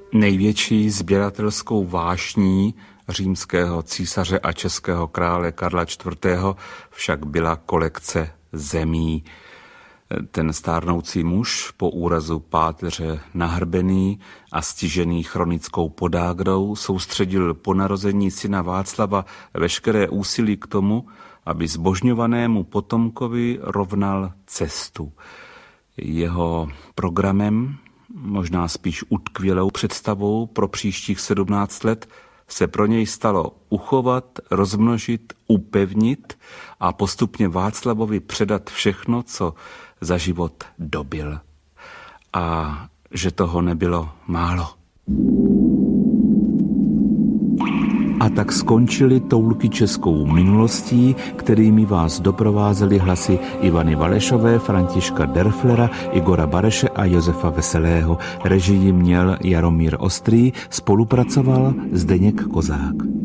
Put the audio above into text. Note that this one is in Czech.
Největší sběratelskou vášní římského císaře a českého krále Karla IV. Však byla kolekce zemí. Ten stárnoucí muž po úrazu páteře nahrbený a stižený chronickou podágrou soustředil po narození syna Václava veškeré úsilí k tomu, aby zbožňovanému potomkovi rovnal cestu. Jeho programem, možná spíš utkvělou představou pro příštích 17 let, se pro něj stalo uchovat, rozmnožit, upevnit a postupně Václavovi předat všechno, co za život dobil. A že toho nebylo málo. A tak skončily toulky českou minulostí, kterými vás doprovázely hlasy Ivany Valešové, Františka Derflera, Igora Bareše a Josefa Veselého. Režii měl Jaromír Ostrý, spolupracoval Zdeněk Kozák.